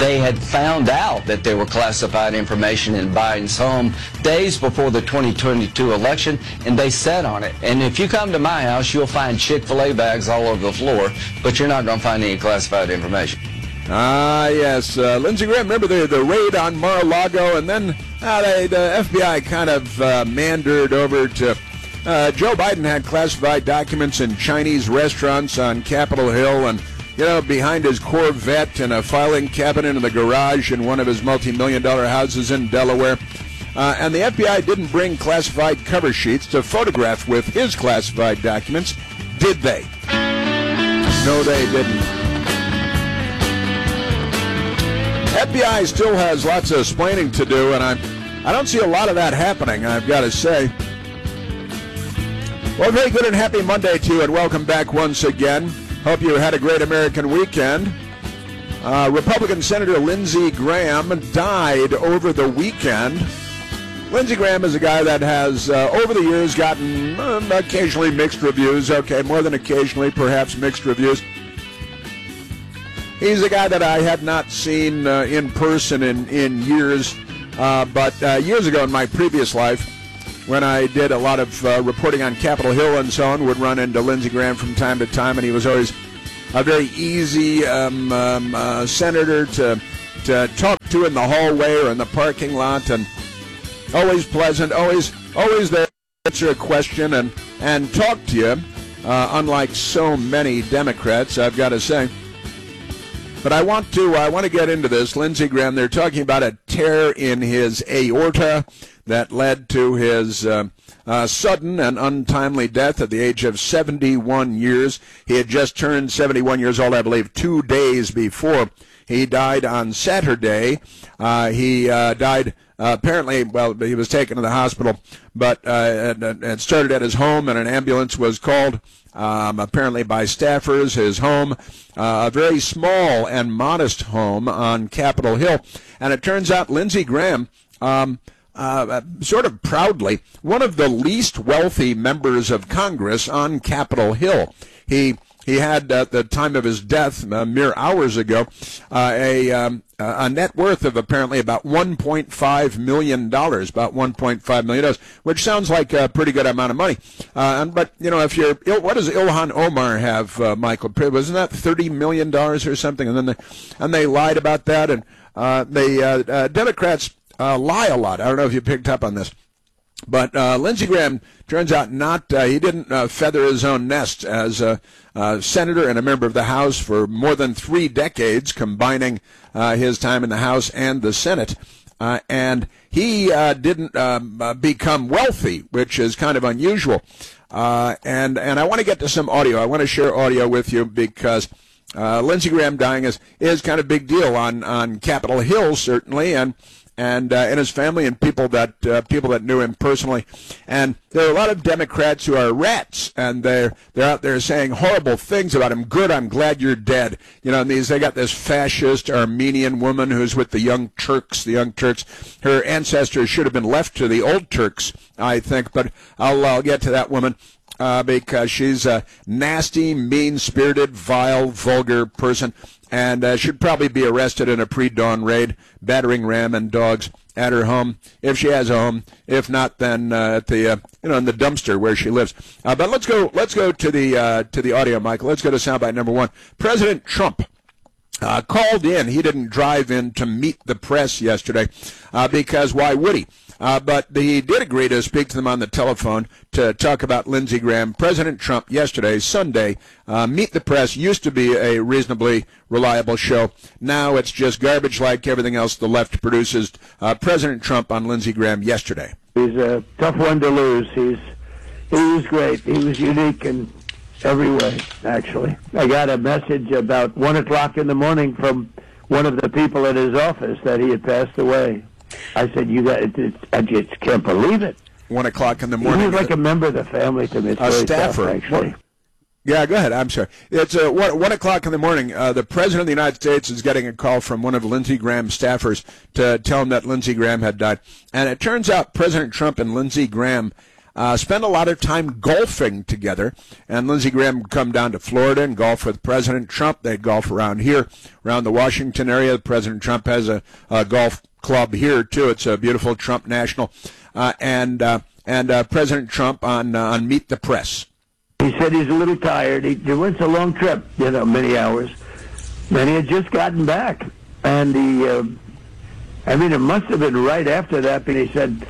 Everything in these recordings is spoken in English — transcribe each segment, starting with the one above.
they had found out that there were classified information in Biden's home days before the 2022 election, and they sat on it. And if you come to my house, you'll find Chick-fil-A bags all over the floor, but you're not going to find any classified information. Yes. Lindsey Graham, remember the raid on Mar-a-Lago, and then the FBI kind of meandered over to Joe Biden had classified documents in Chinese restaurants on Capitol Hill and, behind his Corvette and a filing cabinet in the garage in one of his multi-million-dollar houses in Delaware. And the FBI didn't bring classified cover sheets to photograph with his classified documents, did they? No, they didn't. FBI still has lots of explaining to do, and I don't see a lot of that happening, I've got to say. Well, very good and happy Monday to you, and welcome back once again. Hope you had a great American weekend. Republican Senator Lindsey Graham died over the weekend. Lindsey Graham is a guy that has, over the years, gotten occasionally mixed reviews. Okay, more than occasionally, perhaps mixed reviews. He's a guy that I had not seen in person in years, but years ago in my previous life, when I did a lot of reporting on Capitol Hill and so on, would run into Lindsey Graham from time to time, and he was always a very easy senator to talk to in the hallway or in the parking lot, and always pleasant, always there to answer a question and talk to you, unlike so many Democrats, I've got to say. But I want to get into this. Lindsey Graham, they're talking about a tear in his aorta that led to his sudden and untimely death at the age of 71 years. He had just turned 71 years old, I believe, 2 days before. He died on Saturday. He died apparently, well, he was taken to the hospital, but it started at his home, and an ambulance was called, apparently by staffers. His home, a very small and modest home on Capitol Hill. And it turns out Lindsey Graham, sort of proudly, one of the least wealthy members of Congress on Capitol Hill. He had, at the time of his death, mere hours ago, a net worth of apparently about $1.5 million, which sounds like a pretty good amount of money. But, if you're, what does Ilhan Omar have, Michael? Wasn't that $30 million or something? And then they lied about that, and Democrats lie a lot. I don't know if you picked up on this. But Lindsey Graham, turns out he didn't feather his own nest as a senator and a member of the House for more than 3 decades, combining his time in the House and the Senate. And he didn't become wealthy, which is kind of unusual. And I want to get to some audio. I want to share audio with you because Lindsey Graham dying is kind of a big deal on Capitol Hill, certainly, and his family and people that knew him personally. And there are a lot of Democrats who are rats, and they're out there saying horrible things about him. Good, I'm glad you're dead. And they got this fascist Armenian woman who's with the Young Turks. The Young Turks, her ancestors should have been left to the old Turks, I think. But I'll get to that woman. Because she's a nasty, mean-spirited, vile, vulgar person, and should probably be arrested in a pre-dawn raid, battering ram and dogs at her home, if she has a home. If not, then at the in the dumpster where she lives. But let's go to the audio, Michael. Let's go to soundbite number 1. President Trump called in. He didn't drive in to meet the press yesterday because why would he? But he did agree to speak to them on the telephone to talk about Lindsey Graham. President Trump yesterday, Sunday, Meet the Press used to be a reasonably reliable show. Now it's just garbage like everything else the left produces. President Trump on Lindsey Graham yesterday. He's a tough one to lose. He was great. He was unique in every way, actually. I got a message about 1 o'clock in the morning from one of the people at his office that he had passed away. I said, I just can't believe it. 1 o'clock in the morning. He was like a member of the family to me. It's a staffer, tough, actually. Yeah, go ahead. I'm sorry. It's 1 o'clock in the morning. The President of the United States is getting a call from one of Lindsey Graham's staffers to tell him that Lindsey Graham had died. And it turns out President Trump and Lindsey Graham spend a lot of time golfing together. And Lindsey Graham would come down to Florida and golf with President Trump. They'd golf around here, around the Washington area. President Trump has a golf club here, too. It's a beautiful Trump National. And President Trump on Meet the Press. He said he's a little tired. He went a long trip, many hours. And he had just gotten back. And it must have been right after that, but he said,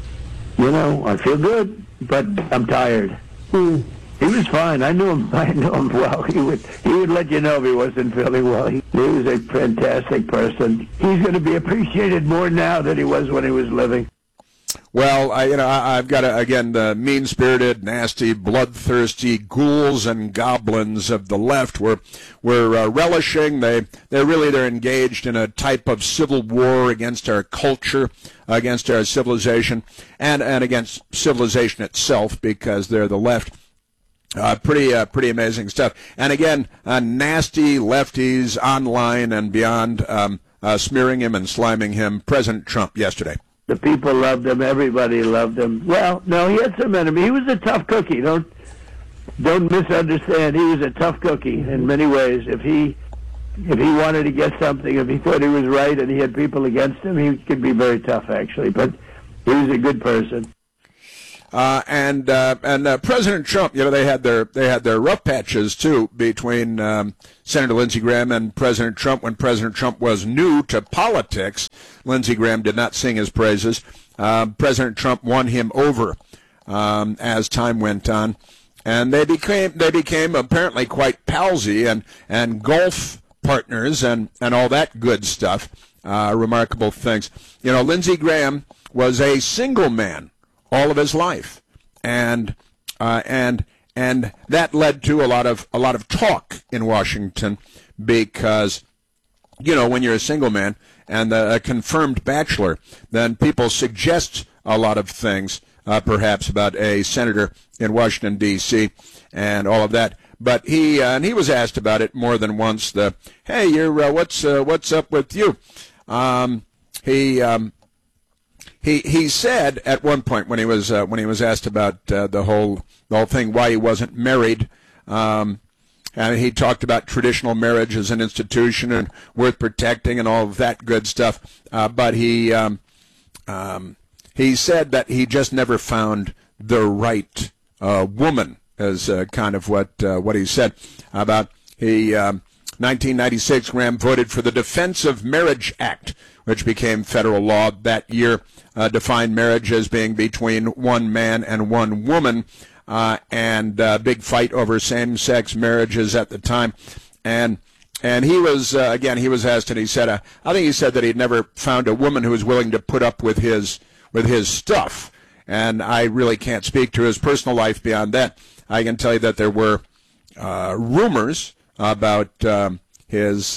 I feel good, but I'm tired. He was fine. I knew him well. He would let you know if he wasn't feeling well. He was a fantastic person. He's going to be appreciated more now than he was when he was living. Well, I've got the mean-spirited, nasty, bloodthirsty ghouls and goblins of the left were relishing. They're engaged in a type of civil war against our culture, against our civilization, and against civilization itself, because they're the left. Pretty amazing stuff. And again, nasty lefties online and beyond, smearing him and sliming him. President Trump yesterday. The people loved him. Everybody loved him. Well, no, he had some enemies. He was a tough cookie. Don't misunderstand. He was a tough cookie in many ways. If he wanted to get something, if he thought he was right and he had people against him, he could be very tough, actually. But he was a good person. And President Trump, they had their rough patches too between Senator Lindsey Graham and President Trump. When President Trump was new to politics, Lindsey Graham did not sing his praises. President Trump won him over as time went on, and they became apparently quite palsy and golf partners and all that good stuff. Remarkable things. Lindsey Graham was a single man all of his life, and that led to a lot of talk in Washington, because when you're a single man and a confirmed bachelor, then people suggest a lot of things, perhaps about a senator in Washington D.C. and all of that. But he was asked about it more than once. Hey, you're what's up with you? He said at one point when he was asked about the whole thing, why he wasn't married, and he talked about traditional marriage as an institution and worth protecting and all of that good stuff. But he said that he just never found the right woman, as kind of what he said about 1996. Graham voted for the Defense of Marriage Act, which became federal law that year. Defined marriage as being between one man and one woman, and big fight over same-sex marriages at the time. And he was asked, and he said, I think he said that he'd never found a woman who was willing to put up with his stuff. And I really can't speak to his personal life beyond that. I can tell you that there were rumors about his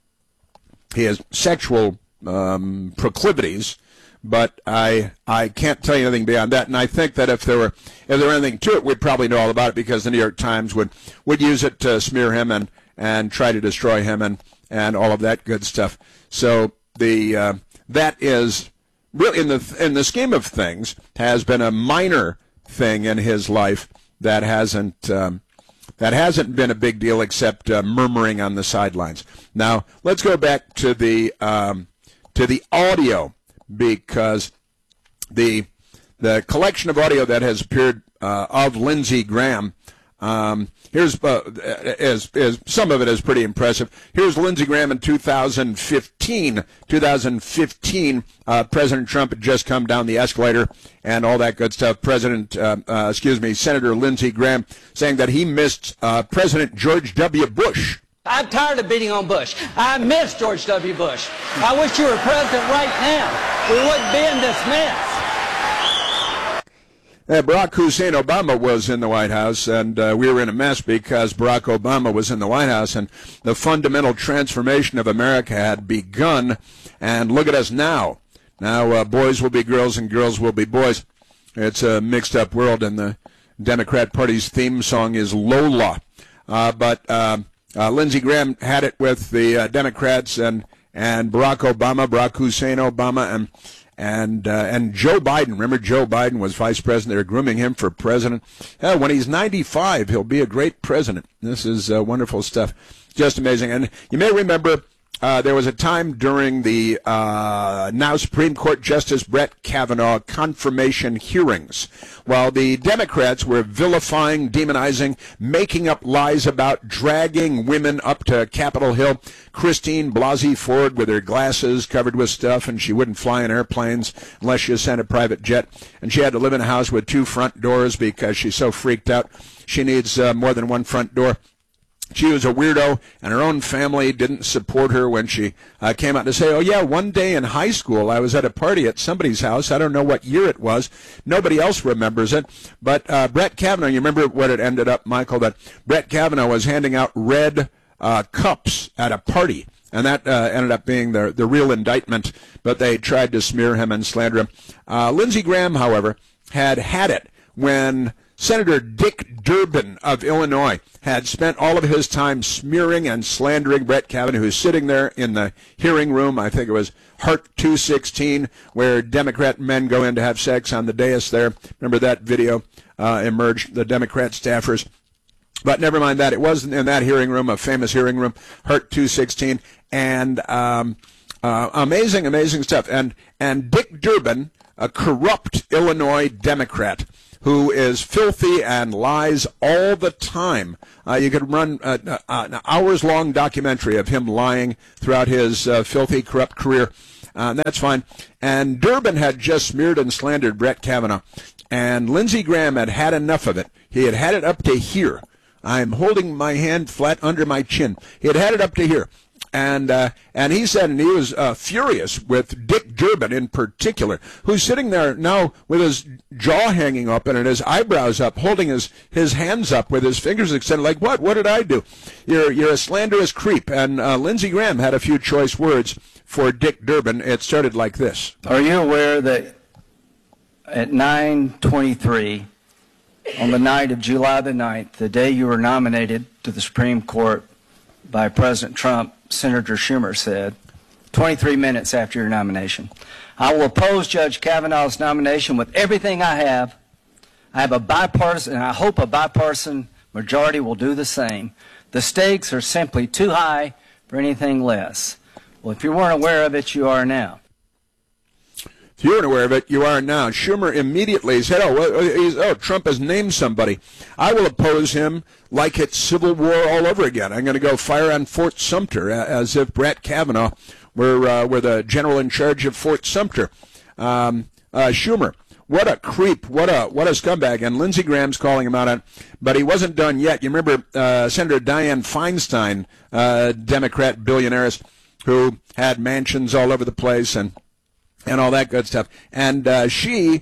sexual proclivities, but I can't tell you anything beyond that. And I think that if there were anything to it, we'd probably know all about it, because the New York Times would use it to smear him and try to destroy him and all of that good stuff. So that is really, in the scheme of things, has been a minor thing in his life that hasn't been a big deal, except murmuring on the sidelines. Now let's go back to the audio, because the collection of audio that has appeared of Lindsey Graham, here's some of it is pretty impressive. Here's Lindsey Graham in 2015. President Trump had just come down the escalator and all that good stuff. Senator Lindsey Graham saying that he missed President George W. Bush. I'm tired of beating on Bush. I miss George W. Bush. I wish you were president right now. We wouldn't be in this mess. Barack Hussein Obama was in the White House, and we were in a mess because Barack Obama was in the White House, and the fundamental transformation of America had begun. And look at us now. Now boys will be girls and girls will be boys. It's a mixed-up world, and the Democrat Party's theme song is Lola. But Lindsey Graham had it with the Democrats and Barack Hussein Obama, And Joe Biden, remember Joe Biden was vice president. They're grooming him for president. When he's 95, he'll be a great president. This is wonderful stuff. Just amazing. And you may remember there was a time during the now Supreme Court Justice Brett Kavanaugh confirmation hearings while the Democrats were vilifying, demonizing, making up lies about dragging women up to Capitol Hill. Christine Blasey Ford with her glasses covered with stuff, and she wouldn't fly in airplanes unless she sent a private jet. And she had to live in a house with 2 front doors because she's so freaked out. She needs more than 1 front door. She was a weirdo, and her own family didn't support her when she came out to say, oh, yeah, one day in high school I was at a party at somebody's house. I don't know what year it was. Nobody else remembers it. But Brett Kavanaugh, you remember what it ended up, Michael, that Brett Kavanaugh was handing out red cups at a party. And that ended up being the real indictment, but they tried to smear him and slander him. Lindsey Graham, however, had it when Senator Dick Durbin of Illinois had spent all of his time smearing and slandering Brett Kavanaugh, who's sitting there in the hearing room. I think it was Hart 216, where Democrat men go in to have sex on the dais there. Remember that video emerged, the Democrat staffers. But never mind that. It was in that hearing room, a famous hearing room, Hart 216, and amazing stuff. And Dick Durbin, a corrupt Illinois Democrat, who is filthy and lies all the time. You could run an hours-long documentary of him lying throughout his filthy, corrupt career. That's fine. And Durbin had just smeared and slandered Brett Kavanaugh. And Lindsey Graham had enough of it. He had it up to here. I'm holding my hand flat under my chin. He had it up to here. And he said, and he was furious with Dick Durbin in particular, who's sitting there now with his jaw hanging open and his eyebrows up, holding his hands up with his fingers extended, like, what? What did I do? You're a slanderous creep. And Lindsey Graham had a few choice words for Dick Durbin. It started like this. Are you aware that at 9:23 on the night of July the 9th, the day you were nominated to the Supreme Court by President Trump, Senator Schumer said, 23 minutes after your nomination, I will oppose Judge Kavanaugh's nomination with everything I have. I have a bipartisan, and I hope a bipartisan majority will do the same. The stakes are simply too high for anything less. Well, if you weren't aware of it, you are now. If you weren't aware of it, you are now. Schumer immediately said, Trump has named somebody. I will oppose him like it's Civil War all over again. I'm going to go fire on Fort Sumter as if Brett Kavanaugh were the general in charge of Fort Sumter. Schumer, what a creep, what a scumbag. And Lindsey Graham's calling him out on it, but he wasn't done yet. You remember Senator Dianne Feinstein, Democrat billionaires who had mansions all over the place and all that good stuff. And she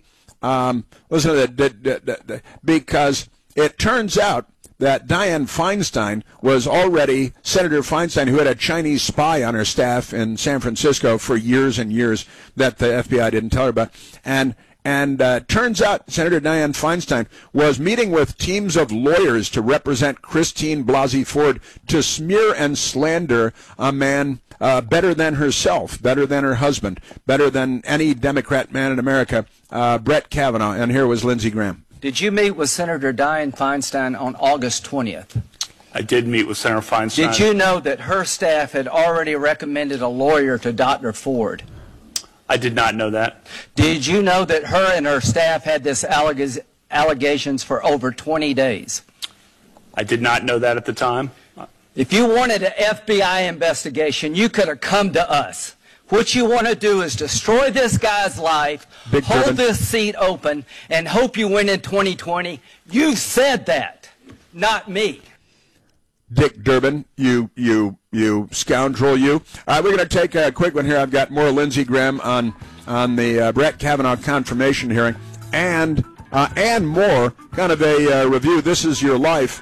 because it turns out that Dianne Feinstein was already Senator Feinstein, who had a Chinese spy on her staff in San Francisco for years and years that the FBI didn't tell her about. And turns out Senator Dianne Feinstein was meeting with teams of lawyers to represent Christine Blasey Ford to smear and slander a man better than herself, better than her husband, better than any Democrat man in America, Brett Kavanaugh. And here was Lindsey Graham. Did you meet with Senator Dianne Feinstein on August 20th? I did meet with Senator Feinstein. Did you know that her staff had already recommended a lawyer to Dr. Ford? I did not know that. Did you know that her and her staff had this allegations for over 20 days? I did not know that at the time. If you wanted an FBI investigation, you could have come to us. What you want to do is destroy this guy's life, hold this seat open, and hope you win in 2020. You said that, not me. Dick Durbin, you scoundrel, you. All right, we're going to take a quick one here. I've got more Lindsey Graham on the Brett Kavanaugh confirmation hearing and more, kind of a review. This is your life.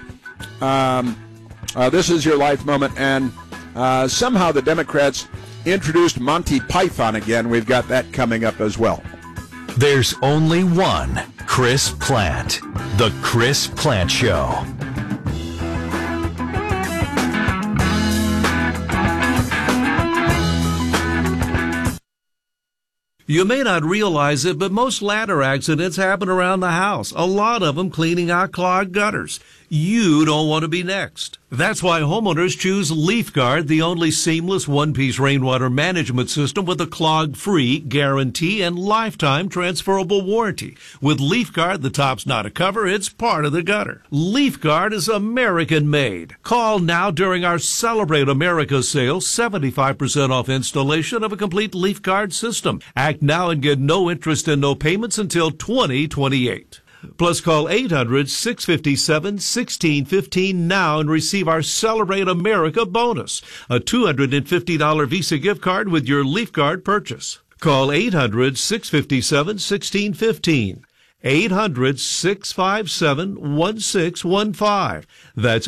This is your life moment, and somehow the Democrats introduced Monty Python again. We've got that coming up as well. There's only one Chris Plante, The Chris Plante Show. You may not realize it, but most ladder accidents happen around the house, a lot of them cleaning out clogged gutters. You don't want to be next. That's why homeowners choose LeafGuard, the only seamless one-piece rainwater management system with a clog-free guarantee and lifetime transferable warranty. With LeafGuard, the top's not a cover, it's part of the gutter. LeafGuard is American-made. Call now during our Celebrate America sale, 75% off installation of a complete LeafGuard system. Act now and get no interest and no payments until 2028. Plus, call 800-657-1615 now and receive our Celebrate America bonus, a $250 Visa gift card with your LeafGuard purchase. Call 800-657-1615. 800-657-1615. That's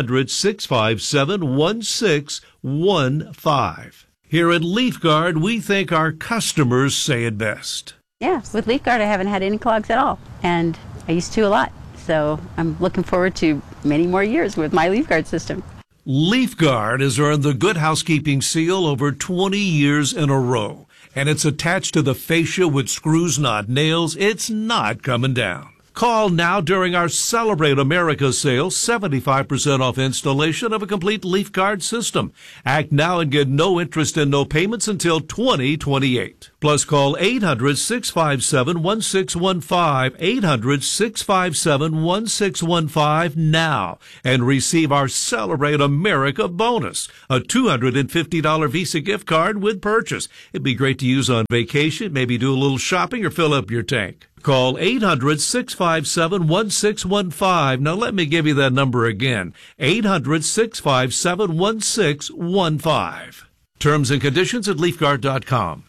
800-657-1615. Here at LeafGuard, we think our customers say it best. Yeah, with LeafGuard, I haven't had any clogs at all, and I used to a lot. So I'm looking forward to many more years with my LeafGuard system. LeafGuard has earned the Good Housekeeping seal over 20 years in a row, and it's attached to the fascia with screws, not nails. It's not coming down. Call now during our Celebrate America sale, 75% off installation of a complete LeafGuard system. Act now and get no interest and no payments until 2028. Plus, call 800-657-1615, 800-657-1615 now, and receive our Celebrate America bonus, a $250 Visa gift card with purchase. It'd be great to use on vacation, maybe do a little shopping or fill up your tank. Call 800-657-1615. Now let me give you that number again. 800-657-1615. Terms and conditions at LeafGuard.com.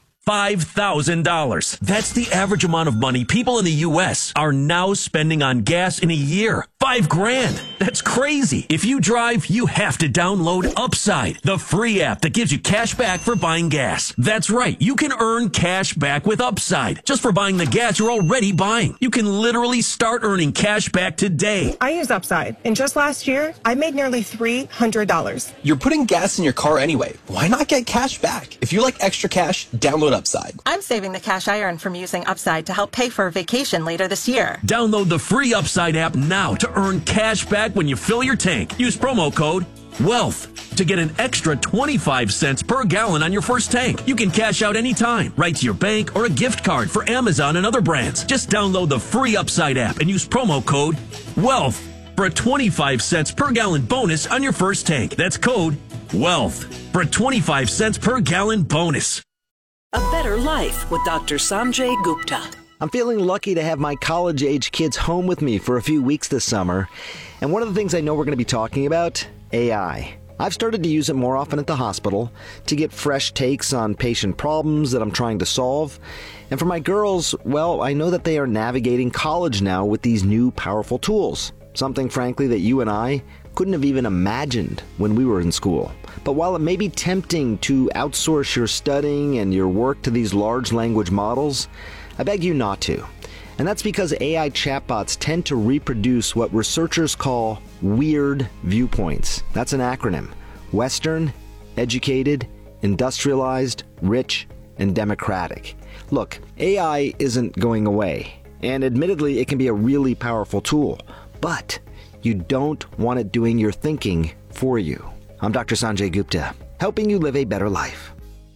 $5,000. That's the average amount of money people in the U.S. are now spending on gas in a year. $5,000. That's crazy. If you drive, you have to download Upside, the free app that gives you cash back for buying gas. That's right. You can earn cash back with Upside just for buying the gas you're already buying. You can literally start earning cash back today. I use Upside, and just last year, I made nearly $300. You're putting gas in your car anyway. Why not get cash back? If you like extra cash, download Upside. I'm saving the cash I earn from using Upside to help pay for a vacation later this year. Download the free Upside app now to earn cash back when you fill your tank. Use promo code WEALTH to get an extra 25 cents per gallon on your first tank. You can cash out anytime, right to your bank or a gift card for Amazon and other brands. Just download the free Upside app and use promo code WEALTH for a 25 cents per gallon bonus on your first tank. That's code WEALTH for a 25 cents per gallon bonus. A Better Life with Dr. Sanjay Gupta. I'm feeling lucky to have my college-age kids home with me for a few weeks this summer. And one of the things I know we're going to be talking about, AI. I've started to use it more often at the hospital to get fresh takes on patient problems that I'm trying to solve. And for my girls, well, I know that they are navigating college now with these new powerful tools. Something, frankly, that you and I couldn't have even imagined when we were in school. But while it may be tempting to outsource your studying and your work to these large language models, I beg you not to. And that's because AI chatbots tend to reproduce what researchers call weird viewpoints. That's an acronym. Western, educated, industrialized, rich, and democratic. Look, AI isn't going away. And admittedly, it can be a really powerful tool. But you don't want it doing your thinking for you. I'm Dr. Sanjay Gupta, helping you live a better life.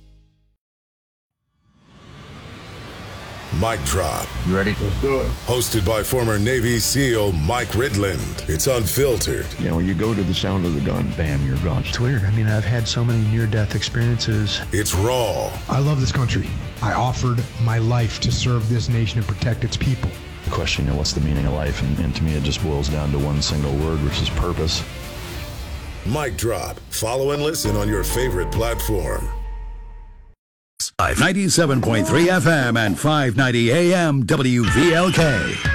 Mic Drop. You ready? Let's do it. Hosted by former Navy SEAL Mike Ridland. It's unfiltered. You know, when you go to the sound of the gun, bam, you're gone. It's weird. I mean, I've had so many near-death experiences. It's raw. I love this country. I offered my life to serve this nation and protect its people. The question, what's the meaning of life? And to me, it just boils down to one single word, which is purpose. Mic Drop. Follow and listen on your favorite platform. 97.3 FM and 590 AM WVLK.